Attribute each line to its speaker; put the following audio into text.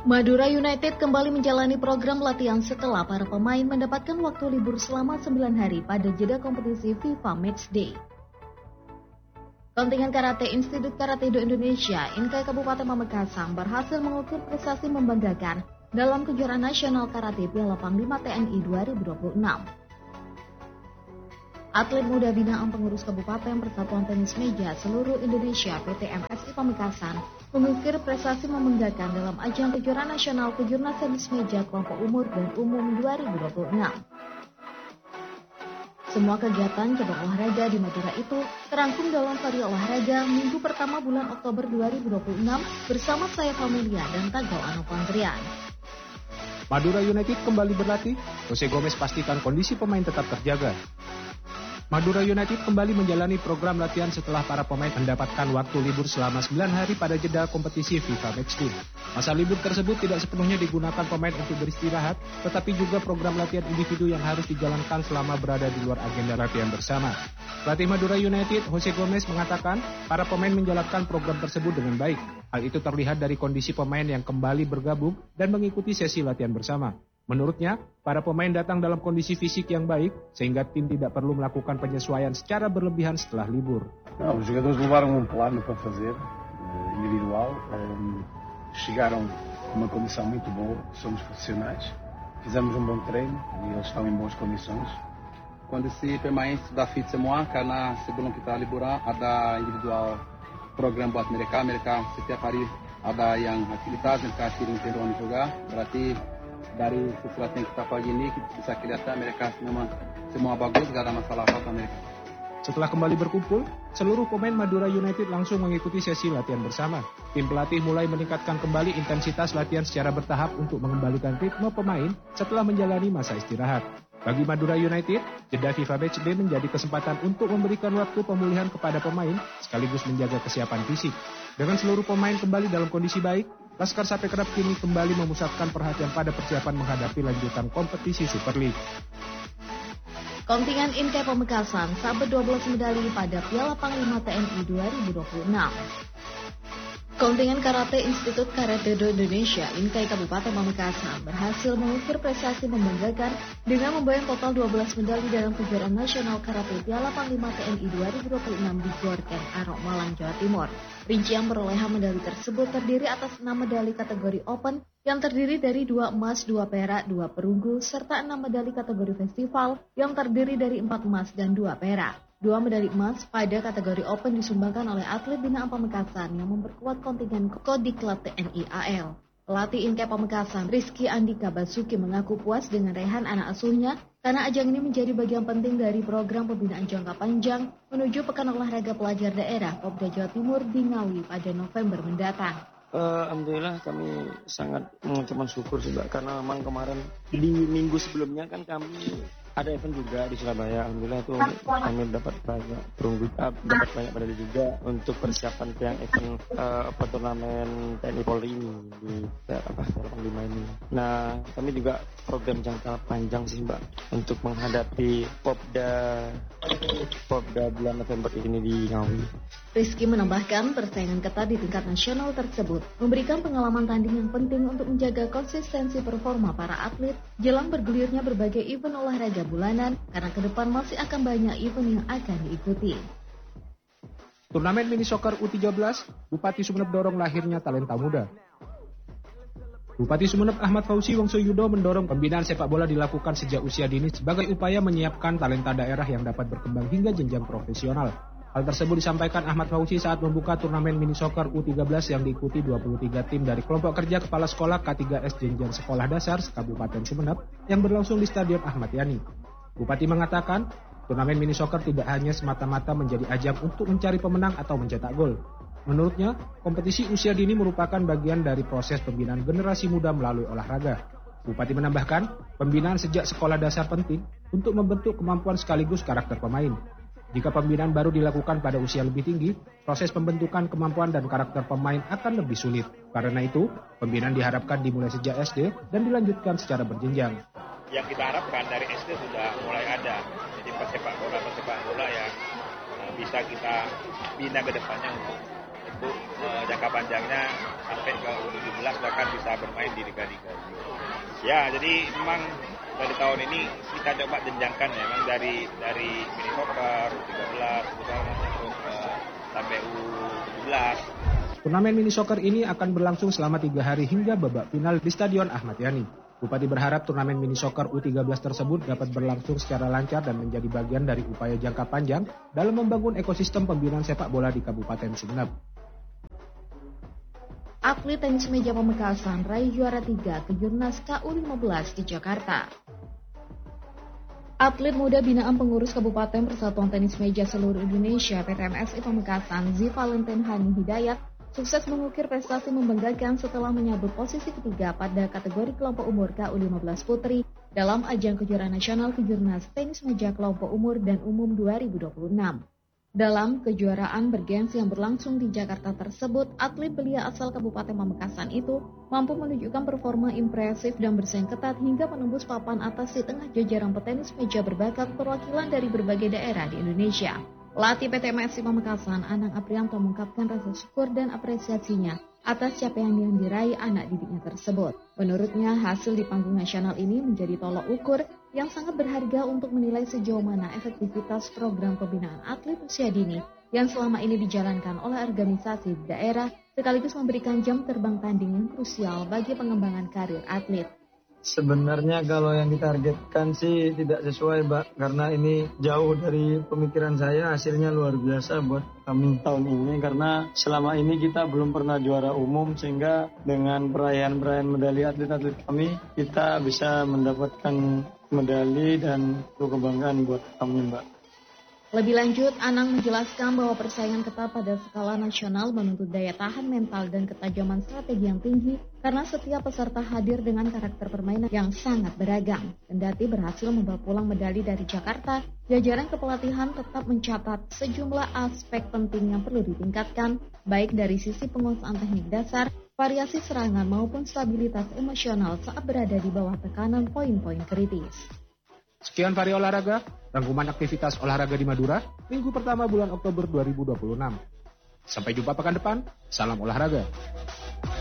Speaker 1: Madura United kembali menjalani program latihan setelah para pemain mendapatkan waktu libur selama 9 hari pada jeda kompetisi FIFA Matchday. Kontingen Karate Institut Karate Do Indonesia, INKAI Kabupaten Pamekasan berhasil mengukir prestasi membanggakan dalam kejuaraan nasional karate Piala Panglima TNI 2026. Atlet muda binaan pengurus Kabupaten Persatuan Tenis Meja Seluruh Indonesia PT MSI Pamekasan mengukir prestasi membanggakan dalam ajang kejuaraan nasional kejurnas tenis meja kelompok umur dan umum 2026. Semua kegiatan cabang olahraga di Madura itu terangkum dalam vari olahraga minggu pertama bulan Oktober 2026 bersama saya Familia dan Tagaw Anopantrian.
Speaker 2: Madura United kembali berlatih, Jose Gomez pastikan kondisi pemain tetap terjaga. Madura United kembali menjalani program latihan setelah para pemain mendapatkan waktu libur selama 9 hari pada jeda kompetisi FIFA Matchday. Masa libur tersebut tidak sepenuhnya digunakan pemain untuk beristirahat, tetapi juga program latihan individu yang harus dijalankan selama berada di luar agenda latihan bersama. Pelatih Madura United, Jose Gomez, mengatakan para pemain menjalankan program tersebut dengan baik. Hal itu terlihat dari kondisi pemain yang kembali bergabung dan mengikuti sesi latihan bersama. Menurutnya, para pemain datang dalam kondisi fisik yang baik, sehingga tim tidak perlu melakukan penyesuaian secara berlebihan setelah libur.
Speaker 3: Os jogadores levaram plano para fazer, individual, chegaram com uma condição muito boa, somos profissionais, fizemos bom treino e eles estão em boas condições.
Speaker 4: Kondisi pemain sudah fit semua karena sebelum kita liburan ada individual program buat mereka setiap hari ada yang aktivitas, mereka kirim juga, berarti dari sesuatu yang kita pagi ini bisa kelihatan mereka semua bagus, gak ada masalah apa mereka.
Speaker 2: Setelah kembali berkumpul, seluruh pemain Madura United langsung mengikuti sesi latihan bersama. Tim pelatih mulai meningkatkan kembali intensitas latihan secara bertahap untuk mengembalikan ritme pemain setelah menjalani masa istirahat. Bagi Madura United, jeda FIFA Matchday menjadi kesempatan untuk memberikan waktu pemulihan kepada pemain sekaligus menjaga kesiapan fisik. Dengan seluruh pemain kembali dalam kondisi baik, Laskar Sape Kerap kini kembali memusatkan perhatian pada persiapan menghadapi lanjutan kompetisi Super League.
Speaker 1: Kontingen INKAI Pamekasan sabet 12 medali pada Piala Panglima TNI 2026. Kontingen Karate Institut Karate Do Indonesia, INKAI Kabupaten Pamekasan berhasil mengukir prestasi membanggakan dengan membawa total 12 medali dalam kejuaraan nasional karate Piala Panglima TNI 2026 di Gor Ken Arok, Malang, Jawa Timur. Rincian perolehan medali tersebut terdiri atas 6 medali kategori Open yang terdiri dari 2 emas, 2 perak, 2 perunggu, serta 6 medali kategori festival yang terdiri dari 4 emas dan 2 perak. 2 medali emas pada kategori Open disumbangkan oleh atlet binaan Pamekasan yang memperkuat kontingen Kodiklat TNI AL. Pelatih INKAI Pamekasan, Rizky Andika Basuki, mengaku puas dengan raihan anak asuhnya karena ajang ini menjadi bagian penting dari program pembinaan jangka panjang menuju Pekan Olahraga Pelajar Daerah Popda Jawa Timur di Ngawi pada November mendatang.
Speaker 5: Alhamdulillah kami sangat mengucapkan syukur juga karena memang kemarin di minggu sebelumnya kan kami ada event juga di Surabaya. Alhamdulillah itu kami dapat banyak perunggu, dapat banyak medali juga untuk persiapan yang event turnamen TNI Polri ini di Panglima ini. Nah, kami juga program jangka panjang sih Mbak untuk menghadapi Popda bulan November ini di Ngawi.
Speaker 1: Rizky menambahkan persaingan ketat di tingkat nasional tersebut memberikan pengalaman tanding yang penting untuk menjaga konsistensi performa para atlet jelang bergulirnya berbagai event olahraga bulanan karena ke depan masih akan banyak event yang akan diikuti.
Speaker 2: Turnamen mini soccer U13, Bupati Sumeneb dorong lahirnya talenta muda. Bupati Sumeneb Ahmad Fauzi Wongsoyudo mendorong pembinaan sepak bola dilakukan sejak usia dini sebagai upaya menyiapkan talenta daerah yang dapat berkembang hingga jenjang profesional. Hal tersebut disampaikan Ahmad Fauzi saat membuka turnamen mini soccer U13 yang diikuti 23 tim dari kelompok kerja kepala sekolah K3S Jenjang Sekolah Dasar Kabupaten Sumeneb yang berlangsung di Stadion Ahmad Yani. Bupati mengatakan, turnamen mini soccer tidak hanya semata-mata menjadi ajang untuk mencari pemenang atau mencetak gol. Menurutnya, kompetisi usia dini merupakan bagian dari proses pembinaan generasi muda melalui olahraga. Bupati menambahkan, pembinaan sejak sekolah dasar penting untuk membentuk kemampuan sekaligus karakter pemain. Jika pembinaan baru dilakukan pada usia lebih tinggi, proses pembentukan kemampuan dan karakter pemain akan lebih sulit. Karena itu, pembinaan diharapkan dimulai sejak SD dan dilanjutkan secara berjenjang.
Speaker 6: Yang kita harapkan dari SD sudah mulai ada. Jadi pesepak bola yang bisa kita bina ke depannya untuk untuk jangka panjangnya sampai ke U17 bahkan bisa bermain di liga-liga. Ya, jadi memang dari tahun ini kita coba jenjangkan ya, memang dari mini soccer, U13, sampai U17.
Speaker 2: Turnamen mini soccer ini akan berlangsung selama 3 hari hingga babak final di Stadion Ahmad Yani. Bupati berharap turnamen mini soccer U13 tersebut dapat berlangsung secara lancar dan menjadi bagian dari upaya jangka panjang dalam membangun ekosistem pembinaan sepak bola di Kabupaten Sumeneb.
Speaker 1: Atlet tenis meja Pamekasan raih juara 3 Kejurnas KU15 di Jakarta. Atlet muda binaan pengurus Kabupaten Persatuan Tenis Meja Seluruh Indonesia PTMSI Pamekasan Z Valentine Hani Hidayat sukses mengukir prestasi membanggakan setelah menyabut posisi ketiga pada kategori kelompok umur KU15 Putri dalam ajang kejuaraan nasional Kejurnas Tenis Meja Kelompok Umur dan Umum 2026. Dalam kejuaraan bergensi yang berlangsung di Jakarta tersebut, atlet belia asal Kabupaten Pamekasan itu mampu menunjukkan performa impresif dan bersaing ketat hingga menembus papan atas di tengah jajaran petenis meja berbakat perwakilan dari berbagai daerah di Indonesia. Pelatih PTMSI Pamekasan, Anang Aprianto, mengungkapkan rasa syukur dan apresiasinya atas capaian yang diraih anak didiknya tersebut. Menurutnya, hasil di panggung nasional ini menjadi tolok ukur yang sangat berharga untuk menilai sejauh mana efektivitas program pembinaan atlet usia dini yang selama ini dijalankan oleh organisasi di daerah, sekaligus memberikan jam terbang tanding yang krusial bagi pengembangan karir atlet.
Speaker 7: Sebenarnya kalau yang ditargetkan sih tidak sesuai, Mbak, karena ini jauh dari pemikiran saya. Hasilnya luar biasa buat kami tahun ini karena selama ini kita belum pernah juara umum, sehingga dengan perayaan medali atlet-atlet kami kita bisa mendapatkan medali dan kebanggaan buat kami, Mbak.
Speaker 1: Lebih lanjut, Anang menjelaskan bahwa persaingan ketat pada skala nasional menuntut daya tahan mental dan ketajaman strategi yang tinggi karena setiap peserta hadir dengan karakter permainan yang sangat beragam. Kendati berhasil membawa pulang medali dari Jakarta, jajaran kepelatihan tetap mencatat sejumlah aspek penting yang perlu ditingkatkan, baik dari sisi penguasaan teknik dasar, variasi serangan maupun stabilitas emosional saat berada di bawah tekanan poin-poin kritis.
Speaker 2: Sekian Vario Olahraga, rangkuman aktivitas olahraga di Madura, minggu pertama bulan Oktober 2026. Sampai jumpa pekan depan, salam olahraga.